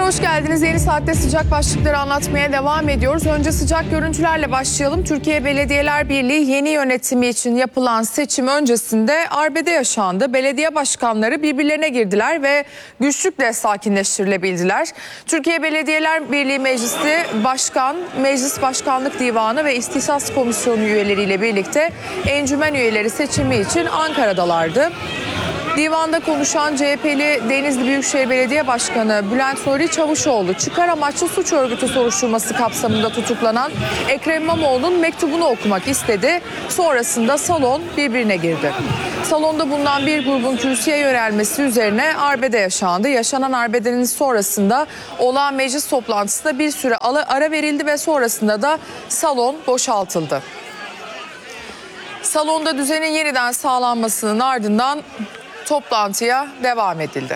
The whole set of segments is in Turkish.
hoş geldiniz. Yeni saatte sıcak başlıkları anlatmaya devam ediyoruz. Önce sıcak görüntülerle başlayalım. Türkiye Belediyeler Birliği yeni yönetimi için yapılan seçim öncesinde arbede yaşandı. Belediye başkanları birbirlerine girdiler ve güçlükle sakinleştirilebildiler. Türkiye Belediyeler Birliği Meclisi Başkan, Meclis Başkanlık Divanı ve İstisas Komisyonu üyeleriyle birlikte encümen üyeleri seçimi için Ankara'dalardı. Divanda konuşan CHP'li Denizli Büyükşehir Belediye Başkanı Bülent Nuri Çavuşoğlu, çıkar amaçlı suç örgütü soruşturması kapsamında tutuklanan Ekrem İmamoğlu'nun mektubunu okumak istedi. Sonrasında salon birbirine girdi. Salonda bulunan bir grubun kürsüye yönelmesi üzerine arbede yaşandı. Yaşanan arbedenin sonrasında olağan meclis toplantısında bir süre ara verildi ve sonrasında da salon boşaltıldı. Salonda düzenin yeniden sağlanmasının ardından toplantıya devam edildi.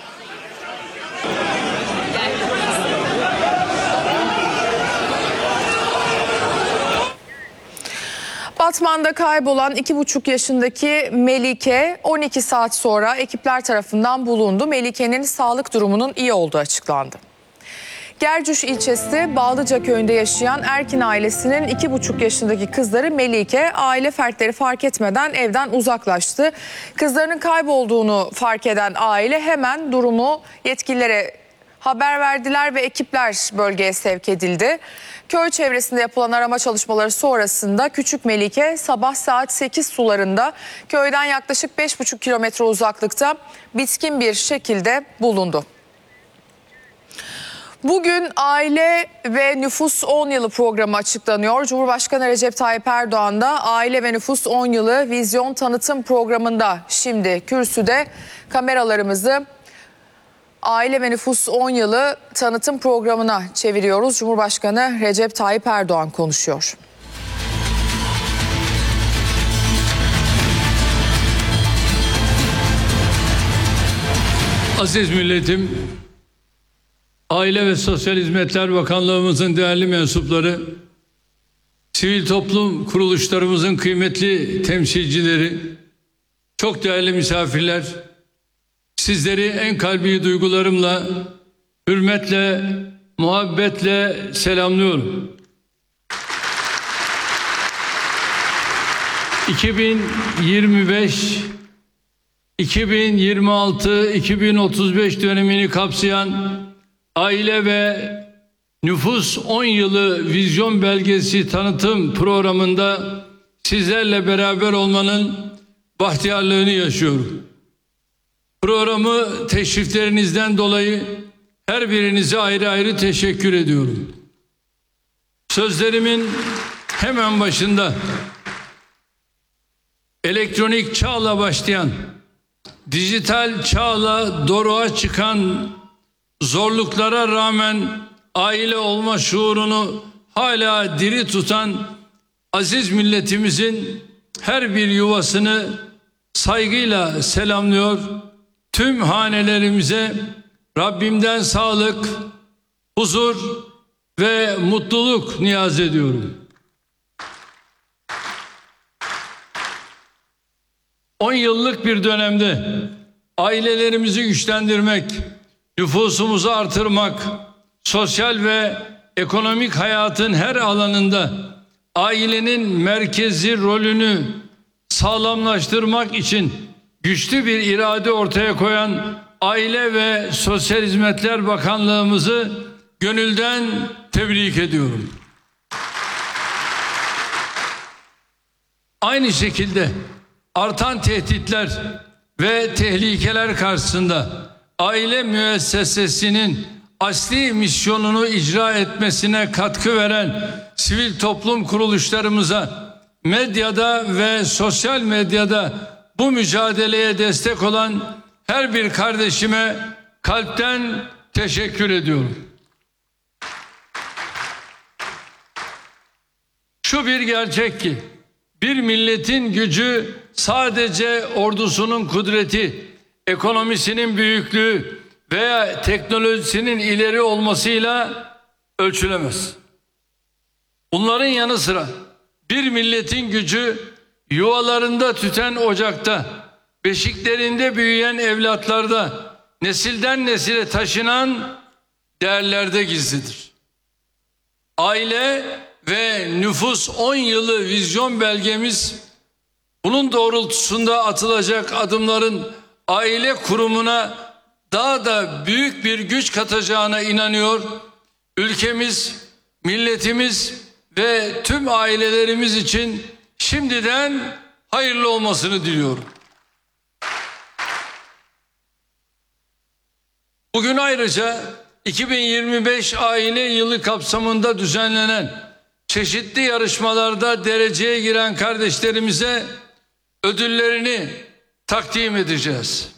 Batman'da kaybolan 2,5 yaşındaki Melike 12 saat sonra ekipler tarafından bulundu. Melike'nin sağlık durumunun iyi olduğu açıklandı. Gercüş ilçesi Ballıca köyünde yaşayan Erkin ailesinin 2,5 yaşındaki kızları Melike aile fertleri fark etmeden evden uzaklaştı. Kızlarının kaybolduğunu fark eden aile hemen durumu yetkililere haber verdiler ve ekipler bölgeye sevk edildi. Köy çevresinde yapılan arama çalışmaları sonrasında küçük Melike sabah saat 8 sularında köyden yaklaşık 5,5 kilometre uzaklıkta bitkin bir şekilde bulundu. Bugün Aile ve Nüfus 10 Yılı programı açıklanıyor. Cumhurbaşkanı Recep Tayyip Erdoğan da Aile ve Nüfus 10 Yılı Vizyon Tanıtım Programı'nda şimdi kürsüde. Kameralarımızı Aile ve Nüfus 10 Yılı Tanıtım Programı'na çeviriyoruz. Cumhurbaşkanı Recep Tayyip Erdoğan konuşuyor. Aziz milletim, Aile ve Sosyal Hizmetler Bakanlığımızın değerli mensupları, sivil toplum kuruluşlarımızın kıymetli temsilcileri, çok değerli misafirler, sizleri en kalbi duygularımla, hürmetle, muhabbetle selamlıyorum. 2025 2026-2035 dönemini kapsayan Aile ve Nüfus 10 Yılı Vizyon Belgesi Tanıtım Programı'nda sizlerle beraber olmanın bahtiyarlığını yaşıyorum. Programı teşriflerinizden dolayı her birinize ayrı ayrı teşekkür ediyorum. Sözlerimin hemen başında elektronik çağla başlayan, dijital çağla doruğa çıkan zorluklara rağmen aile olma şuurunu hala diri tutan aziz milletimizin her bir yuvasını saygıyla selamlıyor. Tüm hanelerimize Rabbimden sağlık, huzur ve mutluluk niyaz ediyorum. 10 yıllık bir dönemde ailelerimizi güçlendirmek, nüfusumuzu artırmak, sosyal ve ekonomik hayatın her alanında ailenin merkezi rolünü sağlamlaştırmak için güçlü bir irade ortaya koyan Aile ve Sosyal Hizmetler Bakanlığımızı gönülden tebrik ediyorum. Aynı şekilde artan tehditler ve tehlikeler karşısında aile müessesesinin asli misyonunu icra etmesine katkı veren sivil toplum kuruluşlarımıza, medyada ve sosyal medyada bu mücadeleye destek olan her bir kardeşime kalpten teşekkür ediyorum. Şu bir gerçek ki bir milletin gücü sadece ordusunun kudreti, ekonomisinin büyüklüğü veya teknolojisinin ileri olmasıyla ölçülemez. Bunların yanı sıra bir milletin gücü yuvalarında tüten ocakta, beşiklerinde büyüyen evlatlarda, nesilden nesile taşınan değerlerde gizlidir. Aile ve nüfus 10 yılı vizyon belgemiz, bunun doğrultusunda atılacak adımların aile kurumuna daha da büyük bir güç katacağına inanıyor. Ülkemiz, milletimiz ve tüm ailelerimiz için şimdiden hayırlı olmasını diliyorum. Bugün ayrıca 2025 aile yılı kapsamında düzenlenen çeşitli yarışmalarda dereceye giren kardeşlerimize ödüllerini takdim edeceğiz.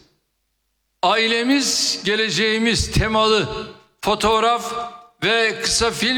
Ailemiz, geleceğimiz temalı fotoğraf ve kısa film